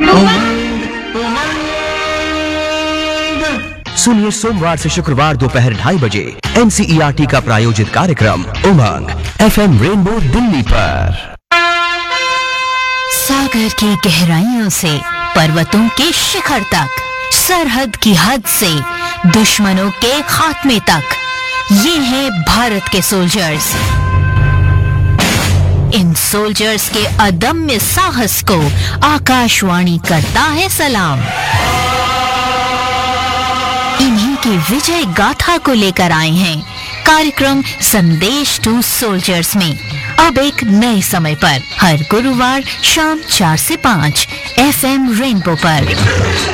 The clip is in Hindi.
सुनिए सोमवार से शुक्रवार दोपहर 2:30 बजे NCERT का प्रायोजित कार्यक्रम उमंग FM रेनबो दिल्ली पर। सागर की गहराइयों से पर्वतों के शिखर तक, सरहद की हद से दुश्मनों के खात्मे तक, ये हैं भारत के सोल्जर्स। इन सोल्जर्स के अदम्य साहस को आकाशवाणी करता है सलाम। इन्हीं की विजय गाथा को लेकर आए हैं कार्यक्रम संदेश टू सोल्जर्स में, अब एक नए समय पर, हर गुरुवार शाम 4 से 5 FM रेनबो पर।